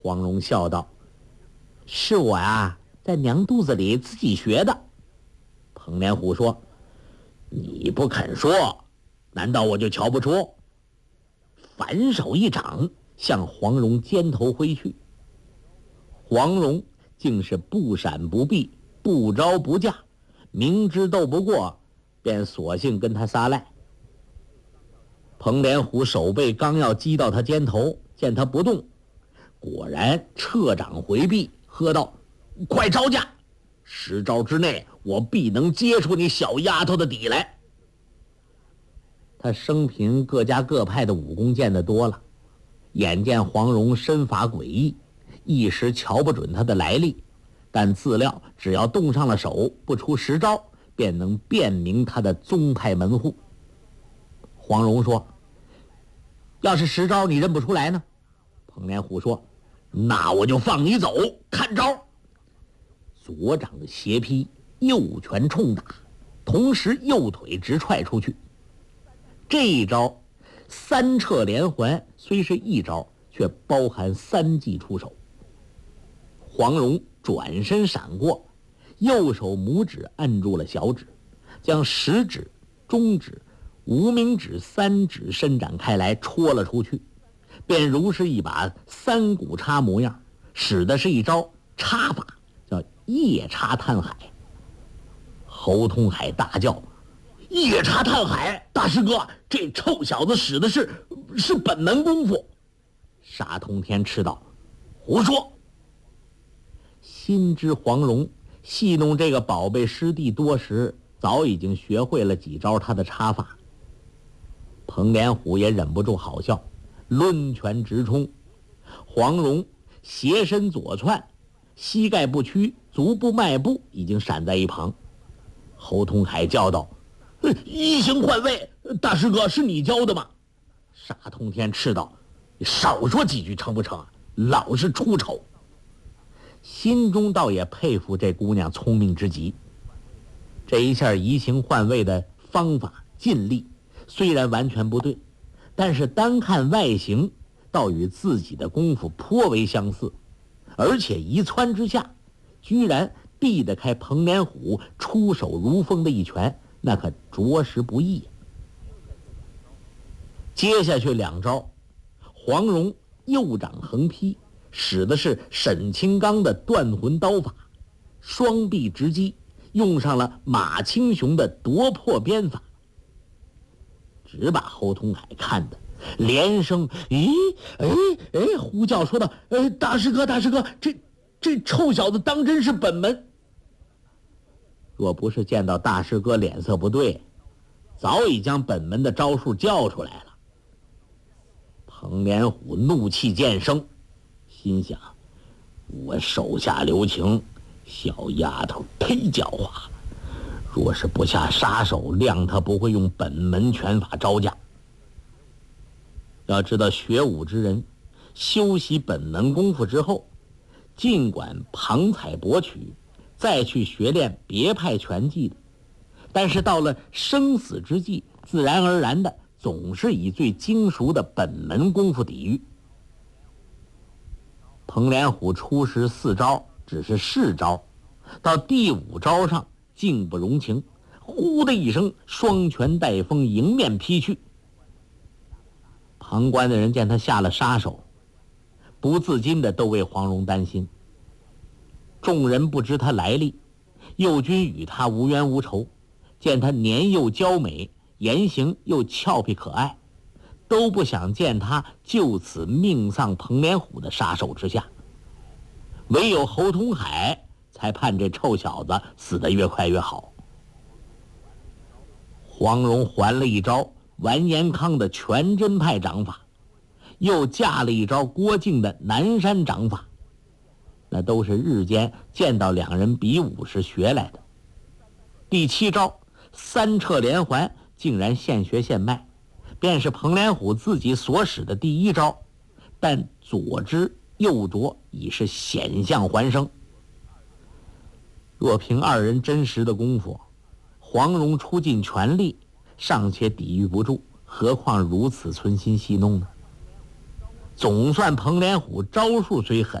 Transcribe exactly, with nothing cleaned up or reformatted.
黄蓉笑道：“是我啊，在娘肚子里自己学的。”彭连虎说：“你不肯说，难道我就瞧不出？”反手一掌向黄蓉肩头挥去，黄蓉竟是不闪不避，不招不架，明知斗不过，便索性跟他撒赖。彭连虎手背刚要击到他肩头，见他不动，果然撤掌回避，喝道：“快招架！十招之内，我必能接出你小丫头的底来。”他生平各家各派的武功见得多了，眼见黄蓉身法诡异，一时瞧不准他的来历，但自料只要动上了手，不出十招，便能辨明他的宗派门户。黄蓉说：“要是十招你认不出来呢？”彭连虎说：“那我就放你走，看招！”左掌的斜劈，右拳冲打，同时右腿直踹出去。这一招三掣连环，虽是一招，却包含三记出手。黄蓉转身闪过，右手拇指按住了小指，将食指、中指、无名指三指伸展开来戳了出去，便如是一把三股叉模样，使的是一招叉法，叫夜叉探海。侯通海大叫：“夜叉探海！大师哥，这臭小子使的是是本门功夫！”沙通天斥道：“胡说！”心知黄蓉戏弄这个宝贝师弟多时，早已经学会了几招他的插法。彭连虎也忍不住好笑，抡拳直冲。黄蓉斜身左窜，膝盖不屈，足部迈步，已经闪在一旁。侯通海叫道：“移形换位，大师哥是你教的吗？”沙通天斥道：“少说几句成不成？老是出丑。”心中倒也佩服这姑娘聪明之极。这一下移形换位的方法尽力，虽然完全不对，但是单看外形，倒与自己的功夫颇为相似，而且一窜之下，居然避得开彭连虎出手如风的一拳，那可着实不易。接下去两招，黄蓉右掌横劈，使的是沈清刚的断魂刀法，双臂直击，用上了马青雄的夺魄鞭法，只把侯通海看得连声咦哎哎呼叫，说道：“哎，大师哥，大师哥，这这臭小子当真是本门！”若不是见到大师哥脸色不对，早已将本门的招数叫出来了。彭连虎怒气渐生，心想：我手下留情，小丫头忒狡猾了，若是不下杀手，谅他不会用本门拳法招架。要知道，学武之人修习本门功夫之后，尽管旁采博取，再去学练别派拳技的，但是到了生死之际，自然而然的总是以最精熟的本门功夫抵御。彭连虎初时四招只是试招，到第五招上竟不容情，呼的一声，双拳带风迎面劈去。旁观的人见他下了杀手，不自禁的都为黄蓉担心。众人不知他来历，右军与他无冤无仇，见他年幼娇美，言行又俏皮可爱，都不想见他就此命丧彭连虎的杀手之下。唯有侯通海才盼这臭小子死得越快越好。黄蓉还了一招完颜康的全真派掌法，又架了一招郭靖的南山掌法，那都是日间见到两人比武时学来的。第七招三掣连环竟然现学现卖，便是彭连虎自己所使的第一招，但左支右着已是险象环生。若凭二人真实的功夫，黄蓉出尽全力尚且抵御不住，何况如此存心戏弄呢？ 总算彭连虎招数虽狠，